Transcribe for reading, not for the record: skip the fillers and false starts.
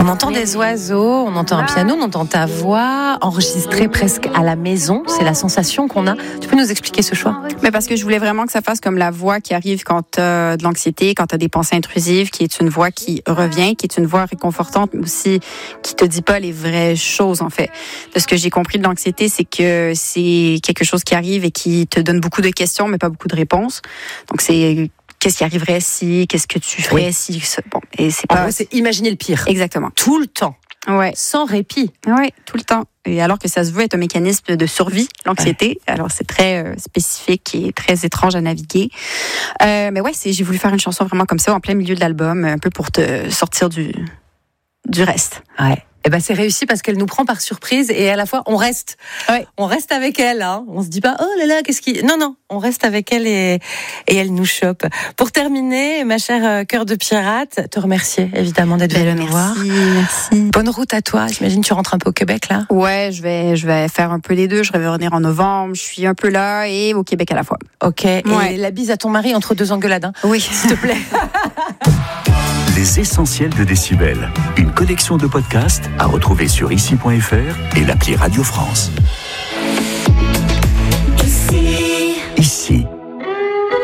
On entend des oiseaux, on entend un piano, on entend ta voix enregistrée presque à la maison. C'est la sensation qu'on a. Tu peux nous expliquer ce choix? Mais parce que je voulais vraiment que ça fasse comme la voix qui arrive quand tu as de l'anxiété, quand tu as des pensées intrusives, qui est une voix qui revient, qui est une voix réconfortante, mais aussi qui te dit pas les vraies choses, en fait. De ce que j'ai compris de l'anxiété, c'est que c'est quelque chose qui arrive et qui te donne beaucoup de questions, mais pas beaucoup de réponses. Donc, c'est qu'est-ce qui arriverait si, qu'est-ce que tu ferais si, bon, et c'est pas. En gros, c'est imaginer le pire. Exactement. Tout le temps. Ouais. Sans répit. Ouais, tout le temps. Et alors que ça se veut être un mécanisme de survie, l'anxiété. Ouais. Alors, c'est très spécifique et très étrange à naviguer. Mais ouais, j'ai voulu faire une chanson vraiment comme ça, en plein milieu de l'album, un peu pour te sortir du reste. Ouais. Eh ben, c'est réussi parce qu'elle nous prend par surprise et à la fois, on reste. Ouais. On reste avec elle, hein. On se dit pas, oh là là, qu'est-ce qui... Non, on reste avec elle et elle nous chope. Pour terminer, ma chère Cœur de Pirate, te remercier évidemment d'être venue nous voir. Merci. Bonne route à toi. J'imagine que tu rentres un peu au Québec, là. Ouais, je vais faire un peu les deux. Je vais revenir en novembre. Je suis un peu là et au Québec à la fois. Ok. Ouais. Et la bise à ton mari entre deux engueulades, hein. Oui. S'il te plaît. Les essentiels de Décibel, une collection de podcasts à retrouver sur ici.fr et l'appli Radio France.